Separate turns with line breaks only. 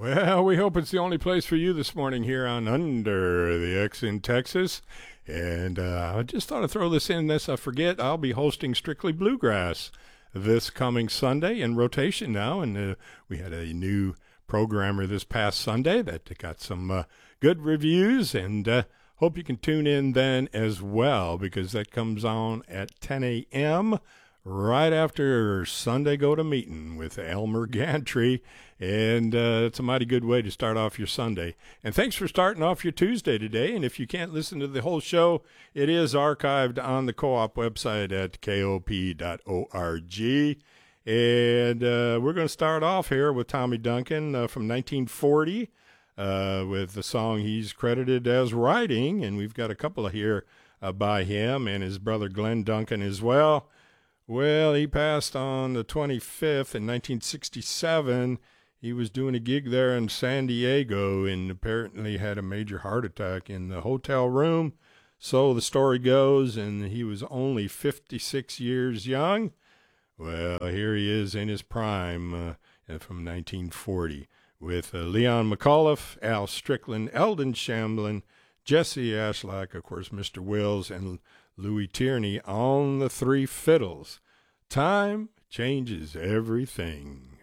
Well, we hope it's the only place for you this morning here on Under the X in Texas. And I just thought I'd throw this in lest I forget. I'll be hosting Strictly Bluegrass this coming Sunday in rotation now. And we had a new programmer this past Sunday that got some good reviews. And hope you can tune in then as well, because that comes on at 10 a.m. right after Sunday Go to Meeting with Elmer Gantry. And it's a mighty good way to start off your Sunday. And thanks for starting off your Tuesday today. And if you can't listen to the whole show, it is archived on the co-op website at kop.org. And we're going to start off here with Tommy Duncan from 1940 with the song he's credited as writing. And we've got a couple here by him and his brother Glenn Duncan as well. Well, he passed on the 25th in 1967. He was doing a gig there in San Diego and apparently had a major heart attack in the hotel room. So the story goes, and he was only 56 years young. Well, here he is in his prime from 1940 with Leon McAuliffe, Al Strickland, Eldon Shamblin, Jesse Ashlock, of course, Mr. Wills, and Louis Tierney on the three fiddles. Time changes everything.